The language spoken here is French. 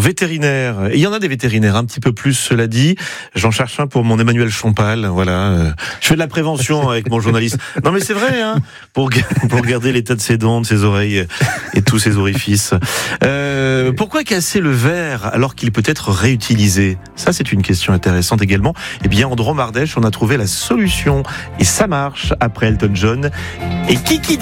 vétérinaire. Et il y en a des vétérinaires, un petit peu plus, cela dit. J'en cherche un pour mon Emmanuel Champal. Voilà. Je fais de la prévention avec mon journaliste. Non, mais c'est vrai, hein, pour garder l'état de ses dents, de ses oreilles et tous ses orifices. Pourquoi casser le verre alors qu'il peut être réutilisé? Ça, c'est une question intéressante également. Eh bien, en Drôme-Ardèche, on a trouvé la solution. Et ça marche après Elton John et Kiki